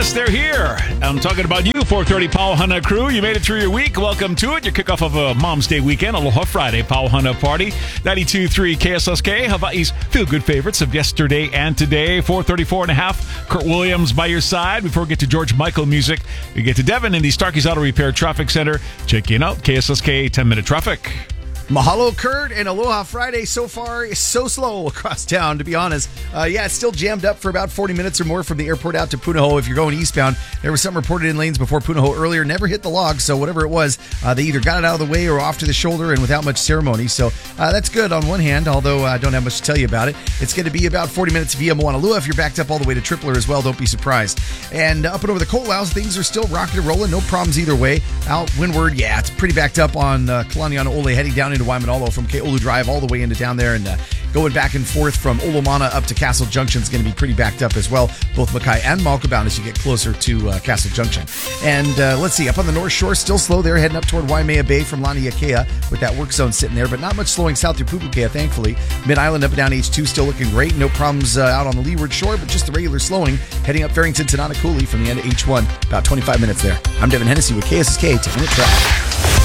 Yes, they're here. I'm talking about you, 430 Pauhana crew. You made it through your week. Welcome to it. Your kickoff of a Mom's Day weekend. Aloha Friday Pauhana party. 92.3 KSSK. Hawaii's feel-good favorites of yesterday and today. 434 and a half. Kurt Williams by your side. Before we get to George Michael music, we get to Devin in the Starkey's Auto Repair Traffic Center. Checking out KSSK 10-minute traffic. Mahalo, Kurt, and Aloha Friday so far is so slow across town, to be honest. It's still jammed up for about 40 minutes or more from the airport out to Punahou. If you're going eastbound, there was some reported in lanes before Punahou earlier. Never hit the log, so whatever it was, they either got it out of the way or off to the shoulder and without much ceremony. So that's good on one hand, although I don't have much to tell you about it. It's going to be about 40 minutes via Moanalua. If you're backed up all the way to Tripler as well, don't be surprised. And up and over the Ko'olaus, things are still rocking and rolling. No problems either way. Out windward, it's pretty backed up on Kalaniana Ole heading down into Waimanalo from Ke'olu Drive all the way into down there, and going back and forth from Olomana up to Castle Junction is going to be pretty backed up as well, both Mackay and Malkabound as you get closer to Castle Junction. And let's see, up on the North Shore, still slow there, heading up toward Waimea Bay from Laniakea with that work zone sitting there, but not much slowing south through Pupukea, thankfully. Mid-Island up and down H2 still looking great. No problems out on the leeward shore, but just the regular slowing heading up Farrington to Nanakuli from the end of H1, about 25 minutes there. I'm Devin Hennessy with KSSK 10-Minute Traffic.